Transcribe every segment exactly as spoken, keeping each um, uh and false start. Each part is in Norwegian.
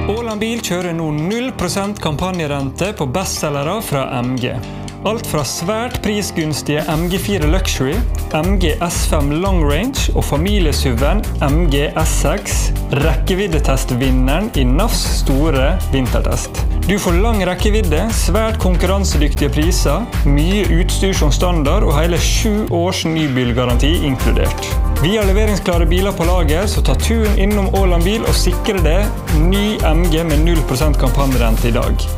Åland Bil kjører nå null prosent kampanjerente på bestselgere fra M G. Alt fra svært prisgunstige M G fire Luxury, M G S fem Long Range og familiesuven M G S seks, rekkeviddetestvinneren i N A Fs store vintertest. Du får lang rekkevidde, svært konkurransedyktige priser, mye utstyr som standard og hele sju års nybilgaranti inkludert. Vi har leveringsklare biler på lager, så ta turen innom Åland Bil og sikre det ny M G med null prosent kampanjerente i dag.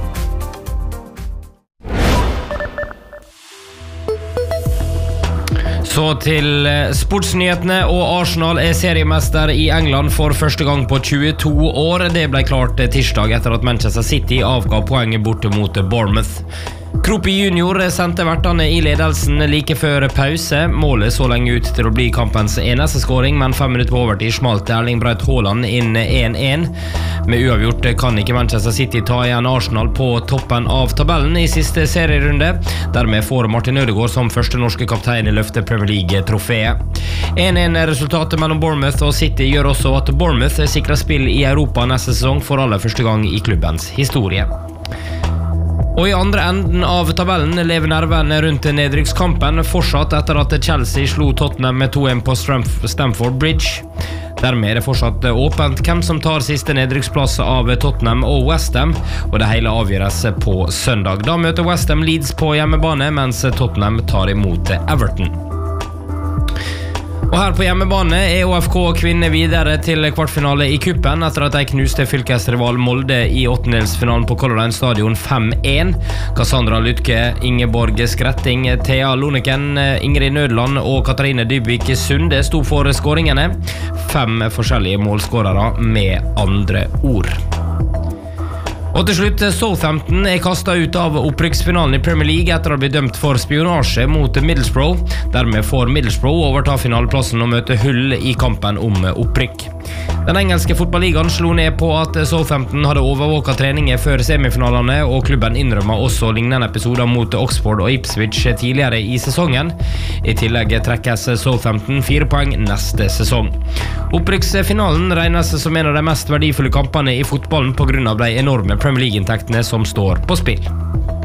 Så til sportsnyhetene, og Arsenal er seriemester i England for første gang på tjueto år. Det ble klart tirsdag etter at Manchester City avga poenget borte mot Bournemouth. Kropi junior sendte vertene i ledelsen like før pause. Målet så lenge ut til å bli kampens eneste scoring, men fem minutter på overtid smalt Erling Braut Haaland inn en en. Med uavgjort kan ikke Manchester City ta igjen Arsenal på toppen av tabellen i siste serierunde. Dermed får Martin Ødegaard som første norske kaptein i løfte Premier League-trofeet. en en resultatet mellom Bournemouth og City gjør også at Bournemouth sikrer spill i Europa neste sesong for aller første gang i klubbens historie. Og i andre enden av tabellen lever nervene rundt nedrykkskampen fortsatt etter at Chelsea slo Tottenham med to en på Stamford Bridge. Dermed er det fortsatt åpent hvem som tar siste nedrykksplass av Tottenham og West Ham, og det hele avgjøres på søndag. Da møter West Ham Leeds på hjemmebane, mens Tottenham tar imot Everton. Og her på hjemmebane er O F K kvinner videre til kvartfinale i kuppen etter at de knuste fylkesrival Molde i åttendelsfinalen på Color Line Stadion fem en. Cassandra Lytke, Ingeborg Skretting, Thea Loneken, Ingrid Nødland og Katarine Dybvik Sunde sto for skåringene. Fem forskjellige målskårere med andre ord. Og til slutt, Southampton er kastet ut av opprykksfinalen i Premier League etter å bli dømt for spionasje mot Middlesbrough. Dermed får Middlesbrough overta finaleplassen og møte Hull i kampen om opprykk. Den engelske fotballigaen slo ned på at Southampton hadde overvåket treninger før semifinalene, og klubben innrømmer også lignende episoder mot Oxford og Ipswich tidligere i sesongen. I tillegg trekkes Southampton fire poeng neste sesong. Opprykksfinalen regnes som en av de mest verdifulle kampene i fotballen på grunn av de enorme Premier League-inntektene som står på spill.